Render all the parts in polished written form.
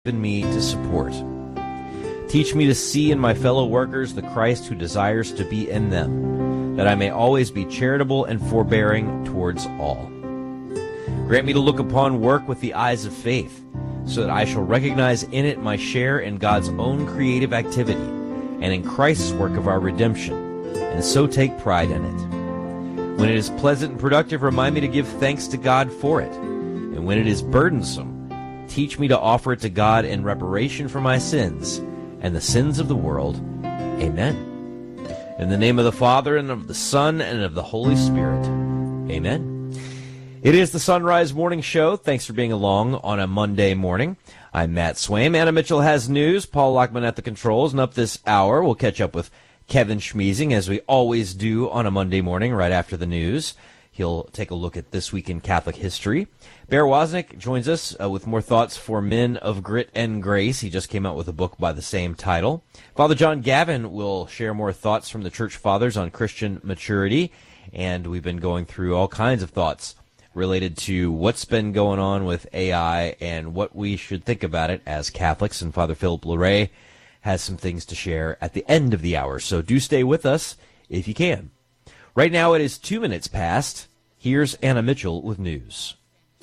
given me to support. Teach me to see in my fellow workers the Christ who desires to be in them, that I may always be charitable and forbearing towards all. Grant me to look upon work with the eyes of faith, so that I shall recognize in it my share in God's own creative activity and in Christ's work of our redemption, and so take pride in it. When it is pleasant and productive, remind me to give thanks to God for it, and when it is burdensome, teach me to offer it to God in reparation for my sins and the sins of the world. Amen. In the name of the Father, and of the Son, and of the Holy Spirit. Amen. It is the Sunrise Morning Show. Thanks for being along on a Monday morning. I'm Matt Swaim. Anna Mitchell has news. Paul Lockman at the controls. And up this hour, we'll catch up with Kevin Schmeezing, as we always do on a Monday morning right after the news. He'll take a look at This Week in Catholic History. Bear Wozniak joins us with more thoughts for Men of Grit and Grace. He just came out with a book by the same title. Father John Gavin will share more thoughts from the Church Fathers on Christian maturity. And we've been going through all kinds of thoughts related to what's been going on with AI and what we should think about it as Catholics. And Father Philip Luray has some things to share at the end of the hour. So do stay with us if you can. Right now it is 2 minutes past. Here's Anna Mitchell with news.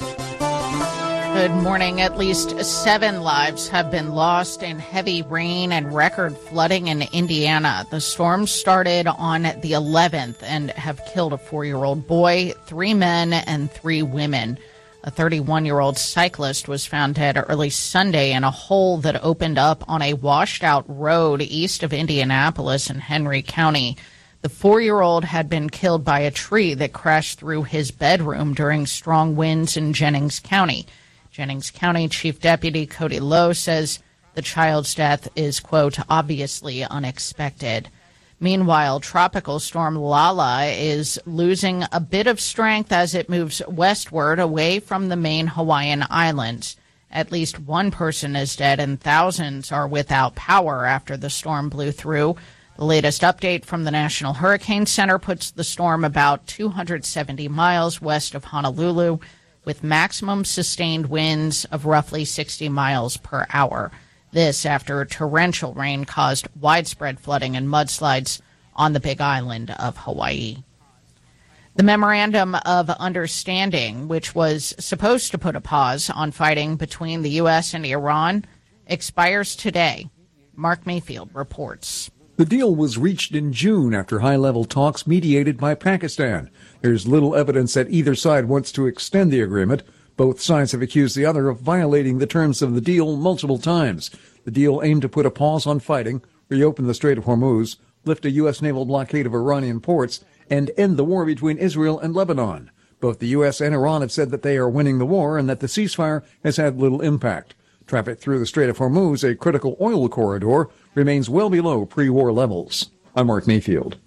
Good morning. At least 7 lives have been lost in heavy rain and record flooding in Indiana. The storm started on the 11th and have killed a 4-year-old boy, 3 men, and 3 women. A 31-year-old cyclist was found dead early Sunday in a hole that opened up on a washed-out road east of Indianapolis in Henry County. The 4-year-old had been killed by a tree that crashed through his bedroom during strong winds in Jennings County. Jennings County Chief Deputy Cody Lowe says the child's death is, quote, obviously unexpected. Meanwhile, Tropical Storm Lala is losing a bit of strength as it moves westward away from the main Hawaiian Islands. At least 1 person is dead and thousands are without power after the storm blew through. The latest update from the National Hurricane Center puts the storm about 270 miles west of Honolulu, with maximum sustained winds of roughly 60 miles per hour. This after torrential rain caused widespread flooding and mudslides on the Big Island of Hawaii. The Memorandum of Understanding, which was supposed to put a pause on fighting between the U.S. and Iran, expires today. Mark Mayfield reports. The deal was reached in June after high-level talks mediated by Pakistan. There's little evidence that either side wants to extend the agreement. Both sides have accused the other of violating the terms of the deal multiple times. The deal aimed to put a pause on fighting, reopen the Strait of Hormuz, lift a U.S. naval blockade of Iranian ports, and end the war between Israel and Lebanon. Both the U.S. and Iran have said that they are winning the war and that the ceasefire has had little impact. Traffic through the Strait of Hormuz, a critical oil corridor, remains well below pre-war levels. I'm Mark Mayfield.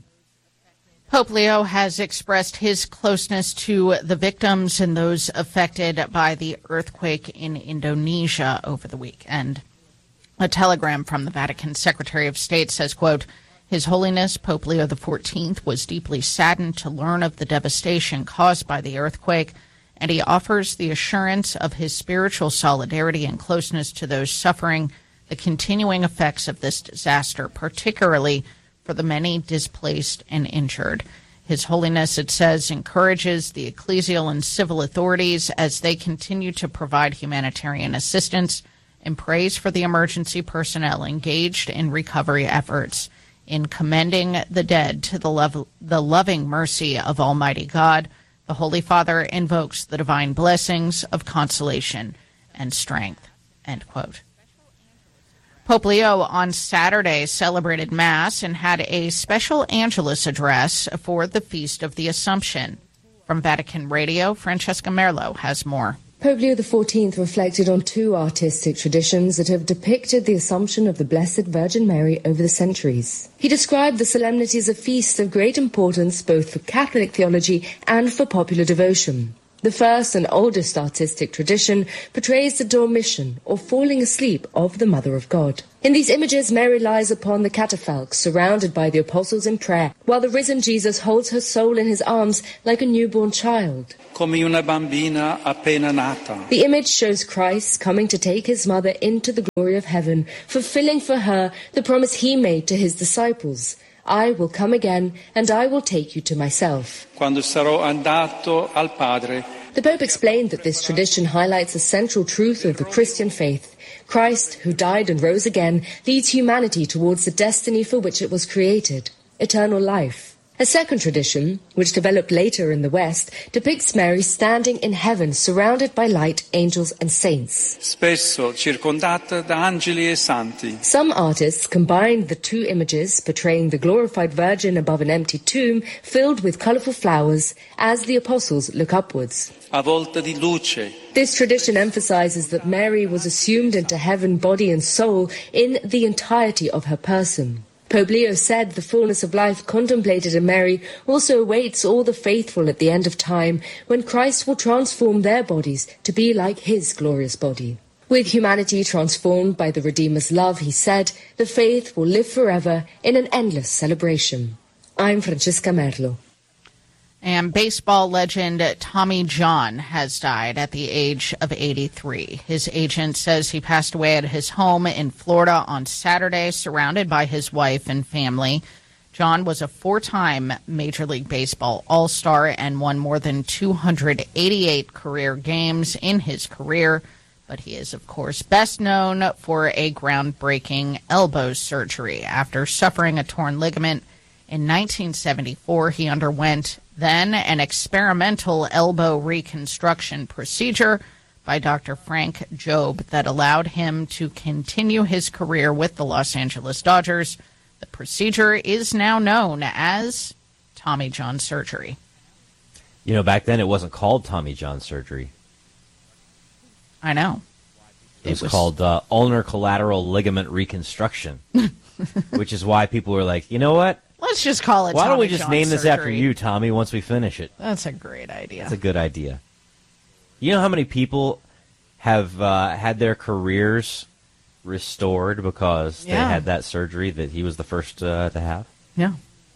Pope Leo has expressed his closeness to the victims and those affected by the earthquake in Indonesia over the weekend. A telegram from the Vatican Secretary of State says, quote, His Holiness Pope Leo XIV was deeply saddened to learn of the devastation caused by the earthquake, and he offers the assurance of his spiritual solidarity and closeness to those suffering the continuing effects of this disaster, particularly for the many displaced and injured. His Holiness, it says, encourages the ecclesial and civil authorities as they continue to provide humanitarian assistance and prays for the emergency personnel engaged in recovery efforts. In commending the dead to the loving mercy of Almighty God, the Holy Father invokes the divine blessings of consolation and strength, end quote. Pope Leo on Saturday celebrated Mass and had a special Angelus address for the Feast of the Assumption. From Vatican Radio, Francesca Merlo has more. Pope Leo XIV reflected on 2 artistic traditions that have depicted the Assumption of the Blessed Virgin Mary over the centuries. He described the solemnity as a feast of great importance both for Catholic theology and for popular devotion. The first and oldest artistic tradition portrays the dormition, or falling asleep, of the Mother of God. In these images, Mary lies upon the catafalque, surrounded by the apostles in prayer, while the risen Jesus holds her soul in his arms like a newborn child. Come una bambina appena nata. The image shows Christ coming to take his mother into the glory of heaven, fulfilling for her the promise he made to his disciples. I will come again, and I will take you to myself. Quando sarò andato al Padre. The Pope explained that this tradition highlights a central truth of the Christian faith. Christ, who died and rose again, leads humanity towards the destiny for which it was created, eternal life. A second tradition, which developed later in the West, depicts Mary standing in heaven surrounded by light, angels and saints. Spesso circondata da angeli e santi. Some artists combined the two images, portraying the glorified Virgin above an empty tomb filled with colorful flowers as the apostles look upwards. A volta di luce. This tradition emphasizes that Mary was assumed into heaven, body and soul, in the entirety of her person. Pope Leo said the fullness of life contemplated in Mary also awaits all the faithful at the end of time, when Christ will transform their bodies to be like his glorious body. With humanity transformed by the Redeemer's love, he said, the faith will live forever in an endless celebration. I'm Francesca Merlo. And baseball legend Tommy John has died at the age of 83. His agent says he passed away at his home in Florida on Saturday, surrounded by his wife and family. John was a four-time Major League Baseball All-Star and won more than 288 career games in his career. But he is, of course, best known for a groundbreaking elbow surgery. After suffering a torn ligament in 1974, he underwent then an experimental elbow reconstruction procedure by Dr. Frank Jobe that allowed him to continue his career with the Los Angeles Dodgers. The procedure is now known as Tommy John surgery. You know, back then it wasn't called Tommy John surgery. I know. It was called ulnar collateral ligament reconstruction, which is why people were like, you know what? Let's just call it Why Tommy don't we just John name this surgery. after you, Tommy, once we finish it? That's a great idea. That's a good idea. You know how many people have had their careers restored because they had that surgery that he was the first to have? Yeah.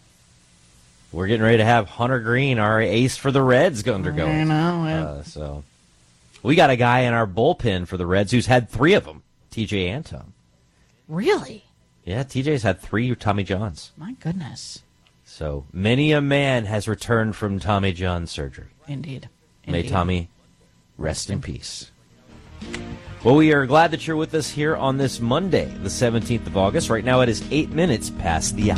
We're getting ready to have Hunter Green, our ace for the Reds, undergo. I know. So we got a guy in our bullpen for the Reds who's had 3 of them, TJ Antone. Really? Yeah, TJ's had 3 Tommy Johns. My goodness. So many a man has returned from Tommy John surgery. Indeed. May Tommy rest in peace. Well, we are glad that you're with us here on this Monday, the 17th of August. Right now it is 8 minutes past the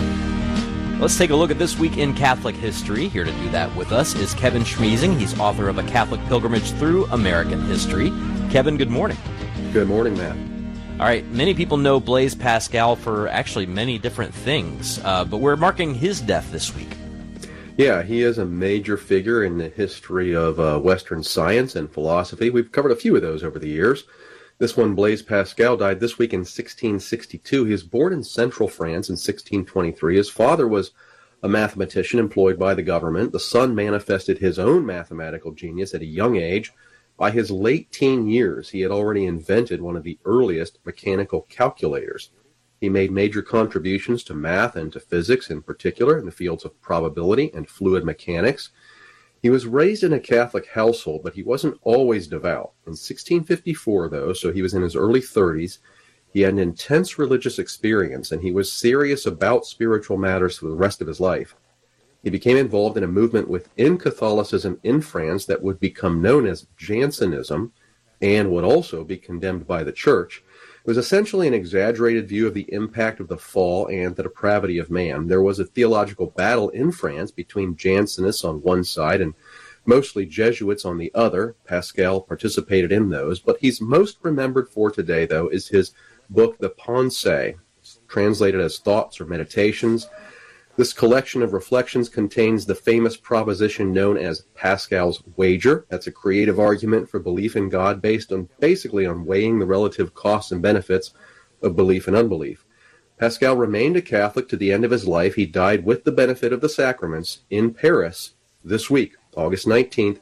hour. Let's take a look at this week in Catholic history. Here to do that with us is Kevin Schmiesing. He's author of A Catholic Pilgrimage Through American History. Kevin, good morning. Good morning, Matt. All right, many people know Blaise Pascal for actually many different things, but we're marking his death this week. Yeah, he is a major figure in the history of Western science and philosophy. We've covered a few of those over the years. This one, Blaise Pascal, died this week in 1662. He was born in central France in 1623. His father was a mathematician employed by the government. The son manifested his own mathematical genius at a young age. By his late teen years, he had already invented one of the earliest mechanical calculators. He made major contributions to math and to physics, in particular in the fields of probability and fluid mechanics. He was raised in a Catholic household, but he wasn't always devout. In 1654, though, so he was in his early 30s, he had an intense religious experience, and he was serious about spiritual matters for the rest of his life. He became involved in a movement within Catholicism in France that would become known as Jansenism and would also be condemned by the Church. It was essentially an exaggerated view of the impact of the fall and the depravity of man. There was a theological battle in France between Jansenists on one side and mostly Jesuits on the other. Pascal participated in those, but he's most remembered for today, though, is his book, The Pensées, translated as Thoughts or Meditations. This collection of reflections contains the famous proposition known as Pascal's wager. That's a creative argument for belief in God based on basically on weighing the relative costs and benefits of belief and unbelief. Pascal remained a Catholic to the end of his life. He died with the benefit of the sacraments in Paris this week. August 19th,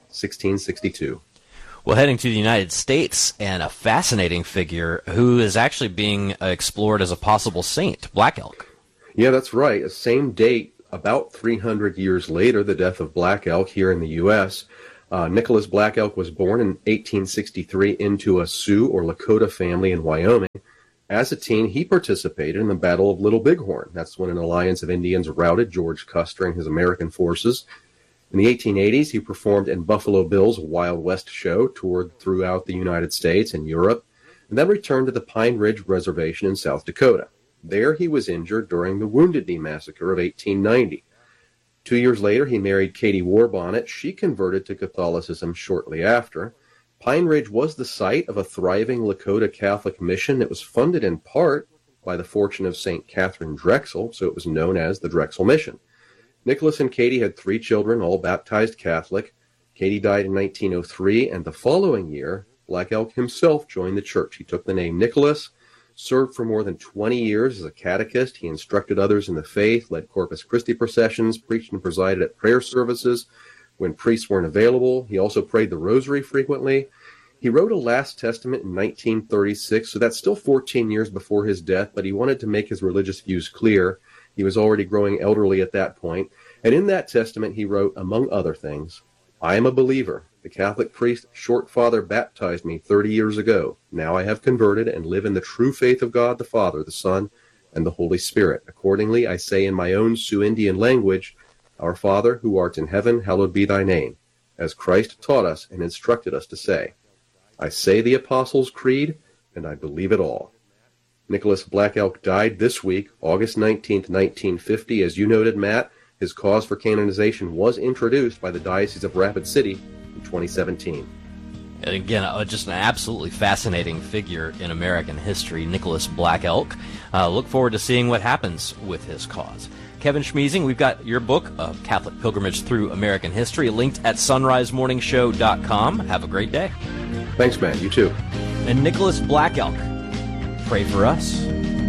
1662. Well, heading to the United States, and a fascinating figure who is actually being explored as a possible saint, Black Elk. Yeah, that's right. The same date, about 300 years later, the death of Black Elk here in the U.S., Nicholas Black Elk was born in 1863 into a Sioux or Lakota family in Wyoming. As a teen, he participated in the Battle of Little Bighorn. That's when an alliance of Indians routed George Custer and his American forces. In the 1880s, he performed in Buffalo Bill's Wild West show, toured throughout the United States and Europe, and then returned to the Pine Ridge Reservation in South Dakota. There he was injured during the Wounded Knee Massacre of 1890. 2 years later, he married Katie Warbonnet. She converted to Catholicism shortly after. Pine Ridge was the site of a thriving Lakota Catholic mission that was funded in part by the fortune of St. Catherine Drexel, so it was known as the Drexel Mission. Nicholas and Katie had 3 children, all baptized Catholic. Katie died in 1903, and the following year, Black Elk himself joined the church. He took the name Nicholas, served for more than 20 years as a catechist. He instructed others in the faith, led Corpus Christi processions, preached and presided at prayer services when priests weren't available. He also prayed the rosary frequently. He wrote a Last Testament in 1936, so that's still 14 years before his death, but he wanted to make his religious views clear. He was already growing elderly at that point. And in that testament, he wrote, among other things, I am a believer. The Catholic priest Shortfather baptized me 30 years ago. Now I have converted and live in the true faith of God the Father, the Son, and the Holy Spirit. Accordingly, I say in my own Sioux Indian language, Our Father, who art in heaven, hallowed be thy name, as Christ taught us and instructed us to say. I say the Apostles' Creed, and I believe it all. Nicholas Black Elk died this week, August 19th, 1950. As you noted, Matt, his cause for canonization was introduced by the Diocese of Rapid City in 2017. And again, just an absolutely fascinating figure in American history, Nicholas Black Elk. Look forward to seeing what happens with his cause. Kevin Schmeezing, we've got your book, Catholic Pilgrimage Through American History, linked at sunrisemorningshow.com. Have a great day. Thanks, Matt. You too. And Nicholas Black Elk, pray for us.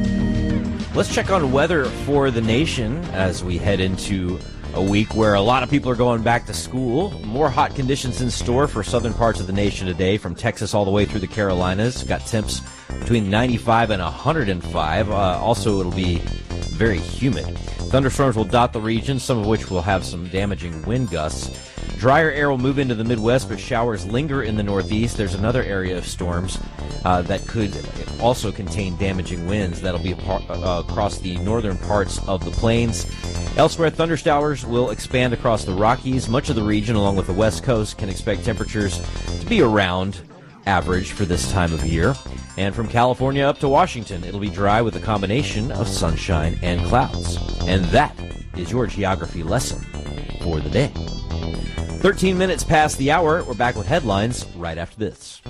Let's check on weather for the nation as we head into a week where a lot of people are going back to school. More hot conditions in store for southern parts of the nation today, from Texas all the way through the Carolinas. Got temps between 95 and 105. Also, it'll be very humid. Thunderstorms will dot the region, some of which will have some damaging wind gusts. Drier air will move into the Midwest, but showers linger in the Northeast. There's another area of storms that could also contain damaging winds. That'll be across the northern parts of the plains. Elsewhere, thundershowers will expand across the Rockies. Much of the region, along with the West Coast, can expect temperatures to be around average for this time of year. And from California up to Washington, it'll be dry with a combination of sunshine and clouds. And that is your geography lesson for the day. 13 minutes past the hour. We're back with headlines right after this.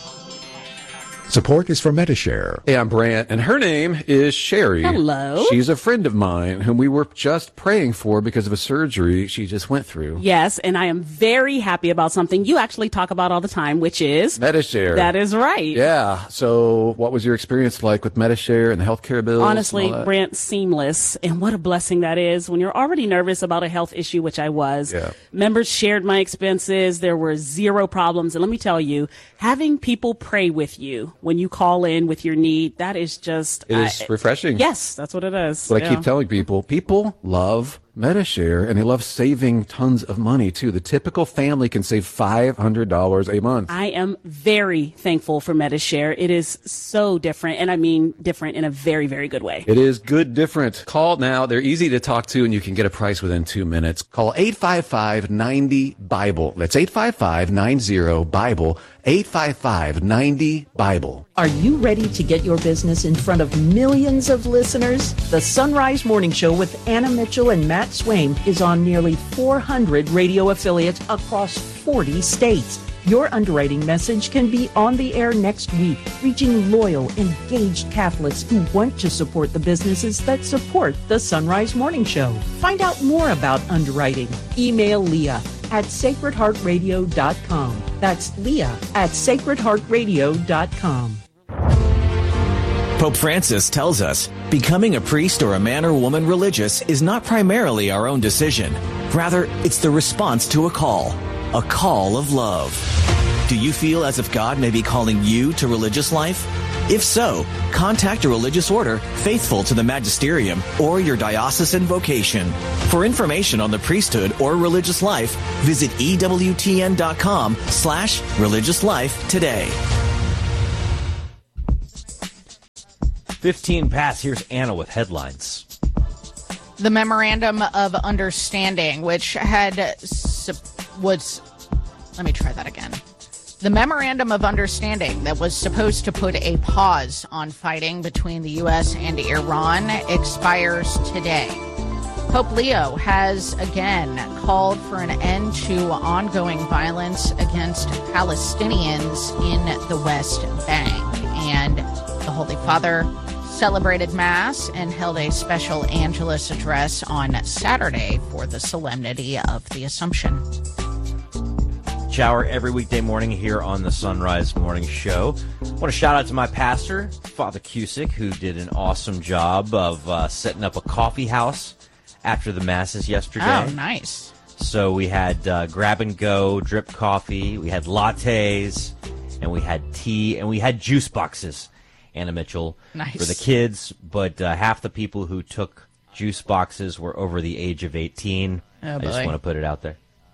Support is for Medi-Share. Hey, I'm Brant, and her name is Sherry. Hello. She's a friend of mine whom we were just praying for because of a surgery she just went through. Yes, and I am very happy about something you actually talk about all the time, which is Medi-Share. That is right. Yeah. So what was your experience like with Medi-Share and the healthcare bills? Honestly, Brant, seamless. And what a blessing that is when you're already nervous about a health issue, which I was. Yeah. Members shared my expenses. There were zero problems. And let me tell you, having people pray with you when you call in with your need, that is just... It is refreshing. Yes, that's what it is. But I keep telling people love Medi-Share, and they love saving tons of money, too. The typical family can save $500 a month. I am very thankful for Medi-Share. It is so different, and I mean different in a very, very good way. It is good different. Call now. They're easy to talk to, and you can get a price within 2 minutes. Call 855-90-BIBLE. That's 855-90-BIBLE. 855-90-BIBLE. Are you ready to get your business in front of millions of listeners? The Sunrise Morning Show with Anna Mitchell and Matt Swain is on nearly 400 radio affiliates across 40 states. Your underwriting message can be on the air next week, reaching loyal, engaged Catholics who want to support the businesses that support the Sunrise Morning Show. Find out more about underwriting. Email Leah at sacredheartradio.com. That's Leah at sacredheartradio.com. Pope Francis tells us becoming a priest or a man or woman religious is not primarily our own decision. Rather, it's the response to a call of love. Do you feel as if God may be calling you to religious life? If so, contact a religious order faithful to the magisterium or your diocesan vocation. For information on the priesthood or religious life, visit EWTN.com/religious life today. 15 past. Here's Anna with headlines. The Memorandum of Understanding, which had let me try that again. The Memorandum of Understanding that was supposed to put a pause on fighting between the U.S. and Iran expires today. Pope Leo has again called for an end to ongoing violence against Palestinians in the West Bank. And the Holy Father celebrated Mass and held a special Angelus address on Saturday for the Solemnity of the Assumption. Shower every weekday morning here on the Sunrise Morning Show. I want to shout out to my pastor, Father Cusick, who did an awesome job of setting up a coffee house after the Masses yesterday. Oh, nice. So we had grab-and-go drip coffee, we had lattes, and we had tea, and we had juice boxes, Anna Mitchell, nice. For the kids. But half the people who took juice boxes were over the age of 18. Oh, I just boy. want to put it out there.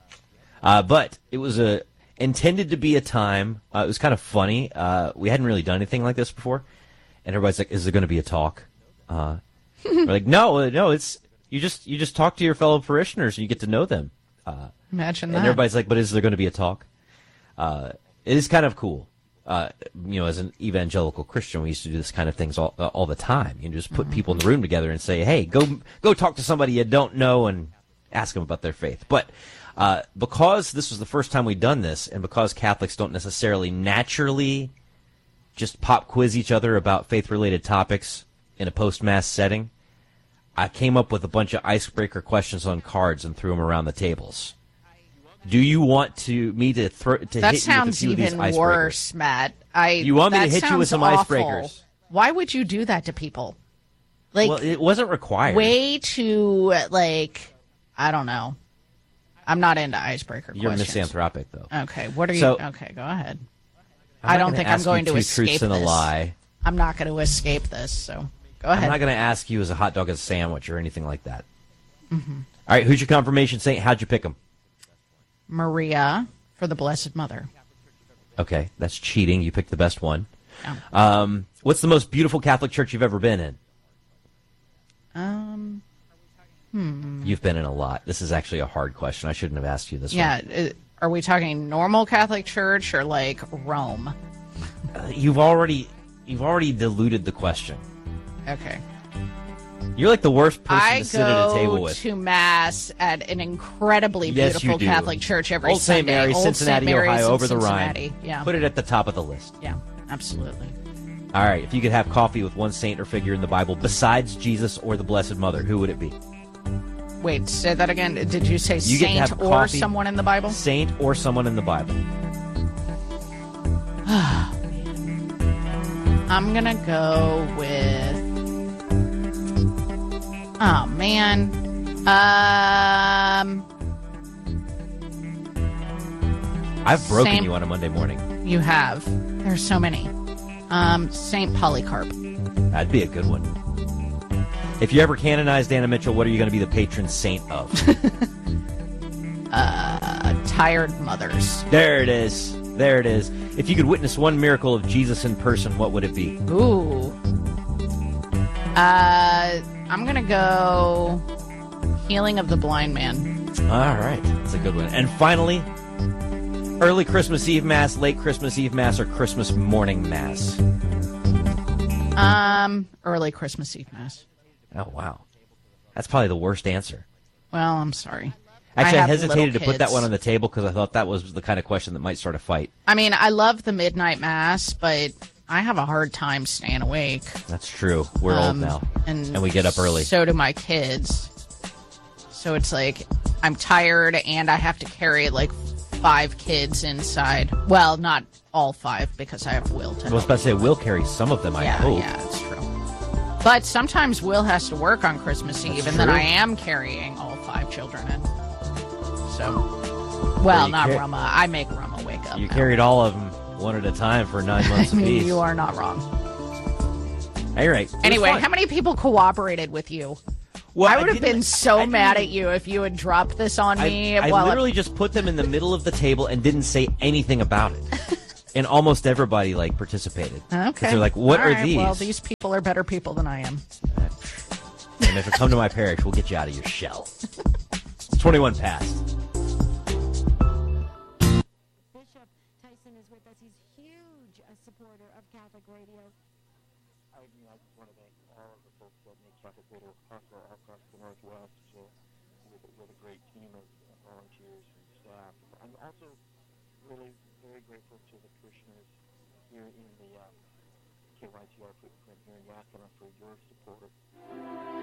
But it was intended to be a time. It was kind of funny. We hadn't really done anything like this before, and everybody's like, "Is there going to be a talk?" We're like, "No. It's you just talk to your fellow parishioners and you get to know them." Imagine that. And everybody's like, "But is there going to be a talk?" It is kind of cool. As an evangelical Christian, we used to do this kind of things all the time. You just put people in the room together and say, "Hey, go talk to somebody you don't know and ask them about their faith." But because this was the first time we'd done this, and because Catholics don't necessarily naturally just pop quiz each other about faith-related topics in a post-Mass setting, I came up with a bunch of icebreaker questions on cards and threw them around the tables. Do you want me to hit you with a few of these icebreakers? That sounds even worse, Matt. You want me to hit you with some awful. icebreakers? Why would you do that to people? Well, it wasn't required. Way too, I don't know. I'm not into icebreaker questions. You're misanthropic, though. Okay, what are you? Okay, go ahead. I don't think I'm going to escape truths and a lie. I'm not going to escape this, so go ahead. I'm not going to ask you as a hot dog as a sandwich or anything like that. Mm-hmm. All right, who's your confirmation saint? How'd you pick him? Maria for the Blessed Mother. Okay, that's cheating. You picked the best one. Yeah. What's the most beautiful Catholic church you've ever been in? You've been in a lot. This is actually a hard question. I shouldn't have asked you this one. Yeah, are we talking normal Catholic church or like Rome? You've already diluted the question. Okay. You're like the worst person to sit at a table with. I go to Mass at an incredibly Yes, beautiful you do. Catholic church every Old St. Sunday. Mary, Old Cincinnati, St. Mary's Ohio, in over the Cincinnati. Rhine. Yeah. Put it at the top of the list. Yeah, absolutely. All right, if you could have coffee with one saint or figure in the Bible besides Jesus or the Blessed Mother, who would it be? Wait, say that again. Did you say You get to saint have or coffee, someone in the Bible? Saint or someone in the Bible. I'm going to go with... Oh, man. I've broken you on a Monday morning. You have. There's so many. Saint Polycarp. That'd be a good one. If you ever canonized Anna Mitchell, what are you going to be the patron saint of? Tired mothers. There it is. There it is. If you could witness one miracle of Jesus in person, what would it be? Ooh. I'm going to go Healing of the Blind Man. All right. That's a good one. And finally, early Christmas Eve Mass, late Christmas Eve Mass, or Christmas morning Mass? Early Christmas Eve Mass. Oh, wow. That's probably the worst answer. Well, I'm sorry. Actually, I have hesitated to little put that kids. one on the table because I thought that was the kind of question that might start a fight. I mean, I love the midnight Mass, but I have a hard time staying awake. That's true. We're old now, and we get up early. So do my kids. So it's like I'm tired, and I have to carry like 5 kids inside. Well, not all 5 because I have Will to I was about to say, we'll carry some of them, I hope. Yeah, that's true. But sometimes Will has to work on Christmas Eve, and then true. I am carrying all 5 children in. So, Well, not Rama. I make Rama wake up. You now. carried all of them one at a time for 9 months I mean, apiece. you are not wrong. All right. Anyway, how many people cooperated with you? Well, I would have been so mad at you if you had dropped this on me. I literally just put them in the middle of the table and didn't say anything about it. And almost everybody, participated. Okay. They're like, what All are right, these? Well, these people are better people than I am. And if you come to my parish, we'll get you out of your shell. It's 21 past. Bishop Tyson is with us. He's huge a supporter of Catholic Radio. I just want to thank all of the folks that make Catholic Radio possible across the Northwest with a great team of volunteers and staff. I'm also really very grateful to the parishioners here in the KYCR footprint here in Yakima for your support